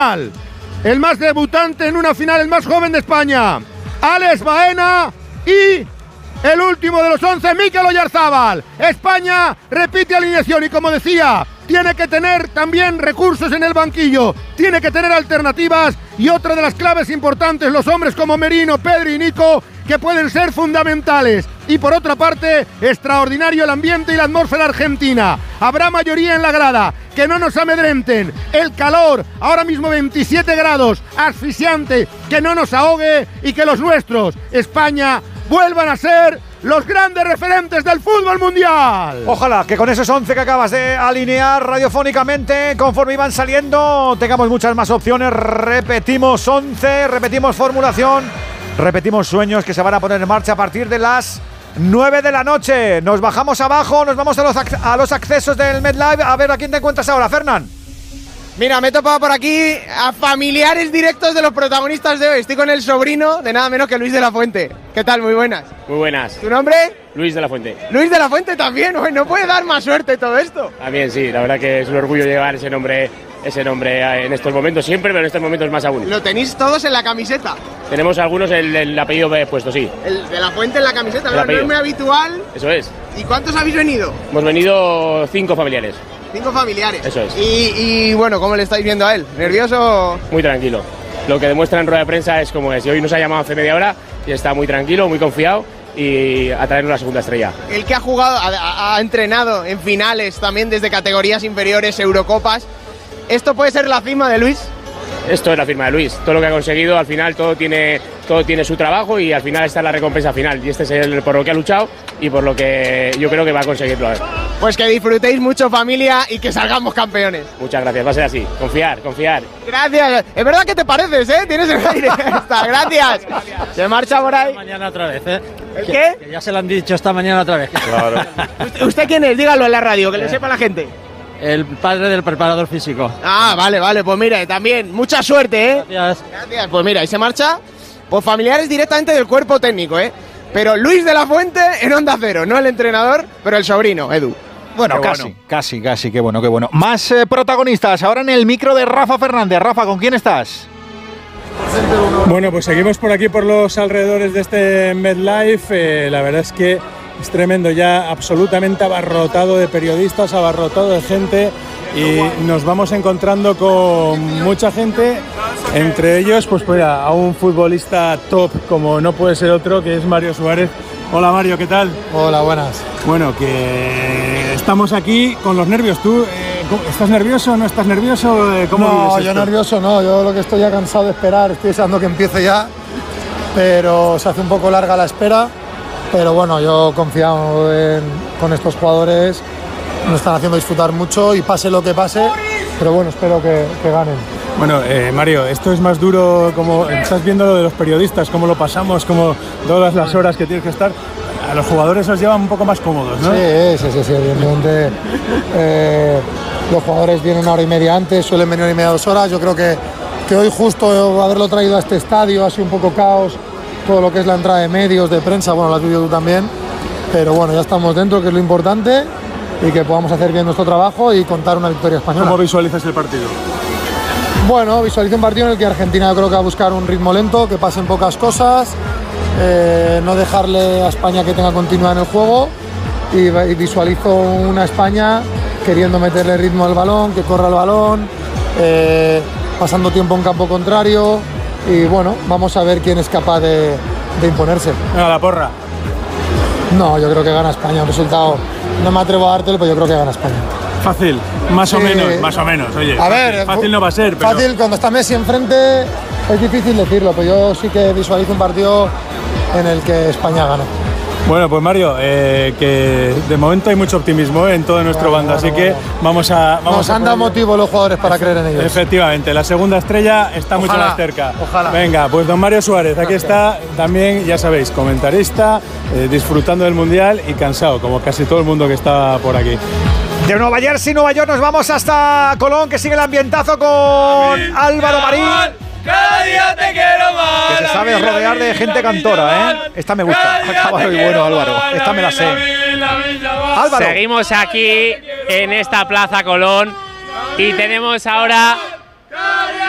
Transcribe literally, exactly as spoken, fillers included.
El más debutante en una final, el más joven de España, Alex Baena, y el último de los once, Mikel Oyarzábal. España repite alineación y, como decía, tiene que tener también recursos en el banquillo, tiene que tener alternativas, y otra de las claves importantes, los hombres como Merino, Pedri y Nico, que pueden ser fundamentales. Y por otra parte, extraordinario el ambiente y la atmósfera argentina. Habrá mayoría en la grada, que no nos amedrenten. El calor, ahora mismo veintisiete grados, asfixiante, que no nos ahogue, y que los nuestros, España, vuelvan a ser los grandes referentes del fútbol mundial. Ojalá que con esos once que acabas de alinear radiofónicamente, conforme iban saliendo, tengamos muchas más opciones. Repetimos once, repetimos formulación, repetimos sueños que se van a poner en marcha a partir de las nueve de la noche. Nos bajamos abajo, nos vamos a los, a los accesos del MetLife. A ver a quién te encuentras ahora, Fernán. Mira, me he topado por aquí a familiares directos de los protagonistas de hoy. Estoy con el sobrino de nada menos que Luis de la Fuente. ¿Qué tal? Muy buenas. Muy buenas. ¿Tu nombre? Luis de la Fuente. Luis de la Fuente también, ¿no? No puede dar más suerte todo esto. También sí, la verdad que es un orgullo llevar ese nombre, ese nombre en estos momentos siempre, pero en estos momentos más aún. Lo tenéis todos en la camiseta. Tenemos algunos el, el apellido puesto, sí. El de la Fuente en la camiseta, no es muy habitual. Eso es. ¿Y cuántos habéis venido? Hemos venido cinco familiares. Cinco familiares. Eso es. Y, y bueno, ¿cómo le estáis viendo a él? ¿Nervioso? Muy tranquilo. Lo que demuestra en rueda de prensa es como es. Y hoy nos ha llamado hace media hora y está muy tranquilo, muy confiado, y a traernos la segunda estrella. El que ha jugado, ha, ha entrenado en finales también desde categorías inferiores, Eurocopas. ¿Esto puede ser la cima de Luis? Esto es la firma de Luis. Todo lo que ha conseguido, al final todo tiene, todo tiene su trabajo, y al final está la recompensa final. Y este es el por lo que ha luchado y por lo que yo creo que va a conseguirlo. Pues que disfrutéis mucho, familia, y que salgamos campeones. Muchas gracias, va a ser así. Confiar, confiar. Gracias. Es verdad que te pareces, ¿eh? Tienes el aire. Está. Gracias. Se marcha por ahí. Mañana otra vez, ¿eh? ¿El qué? Que ya se lo han dicho esta mañana otra vez. Claro. ¿Usted quién es? Dígalo en la radio, que lo sepa la gente. El padre del preparador físico. Ah, vale, vale, pues mire, también, mucha suerte, ¿eh? Gracias. Gracias, pues mira, y se marcha, pues familiares directamente del cuerpo técnico, ¿eh? Pero Luis de la Fuente en Onda Cero, no el entrenador, pero el sobrino, Edu. Bueno, Qué casi, bueno. casi, casi, qué bueno, qué bueno. Más eh, protagonistas, ahora en el micro de Rafa Fernández. Rafa, ¿con quién estás? Bueno, pues seguimos por aquí, por los alrededores de este MetLife. Eh, la verdad es que es tremendo, ya absolutamente abarrotado de periodistas, abarrotado de gente, y nos vamos encontrando con mucha gente, entre ellos pues, pues a un futbolista top como no puede ser otro, que es Mario Suárez. Hola Mario, ¿qué tal? Hola, buenas. Bueno, que estamos aquí con los nervios. ¿Tú eh, estás nervioso o no estás nervioso? ¿Cómo no, vives yo esto? nervioso no, yo lo que estoy ya cansado de esperar, estoy deseando que empiece ya, pero se hace un poco larga la espera. Pero bueno, yo confío en, con estos jugadores, nos están haciendo disfrutar mucho, y pase lo que pase, pero bueno, espero que, que ganen. Bueno, eh, Mario, esto es más duro, como estás viendo lo de los periodistas, cómo lo pasamos, como todas las horas que tienes que estar. A los jugadores os llevan un poco más cómodos, ¿no? Sí, sí, sí, sí, evidentemente eh, los jugadores vienen una hora y media antes, suelen venir una y media, dos horas. Yo creo que, que hoy justo haberlo traído a este estadio ha sido un poco caos, todo lo que es la entrada de medios, de prensa, bueno, lo has vivido tú también, pero bueno, ya estamos dentro, que es lo importante, y que podamos hacer bien nuestro trabajo y contar una victoria española. ¿Cómo visualizas el partido? Bueno, visualizo un partido en el que Argentina yo creo que va a buscar un ritmo lento, que pasen pocas cosas, eh, no dejarle a España que tenga continuidad en el juego, y, y visualizo una España queriendo meterle ritmo al balón, que corra el balón, eh, pasando tiempo en campo contrario. Y bueno, vamos a ver quién es capaz de, de imponerse. Venga, la porra. No, yo creo que gana España. Un resultado, no me atrevo a dártelo, pero yo creo que gana España. Fácil, más Sí. o menos, más o menos. Oye, A fácil, ver, fácil no va a ser, pero... Fácil, cuando está Messi enfrente es difícil decirlo, pero yo sí que visualizo un partido en el que España gana. Bueno, pues Mario, eh, que de momento hay mucho optimismo en todo nuestro Bueno, bando, bueno, así que bueno. vamos a... Vamos Nos a han dado por ello. motivo los jugadores para creer en ellos. Efectivamente, la segunda estrella está mucho Ojalá, más cerca. ojalá. Venga, pues don Mario Suárez, aquí está también, ya sabéis, comentarista, eh, disfrutando del Mundial y cansado, como casi todo el mundo que está por aquí. De Nueva Jersey, Nueva York, nos vamos hasta Colón, que sigue el ambientazo con Álvaro Marín. Cada día te quiero más. Que se sabe rodear de gente cantora, ¿eh? Esta me gusta. Acaba muy bueno, Álvaro. Esta me la sé. Álvaro. Seguimos aquí en esta Plaza Colón y tenemos ahora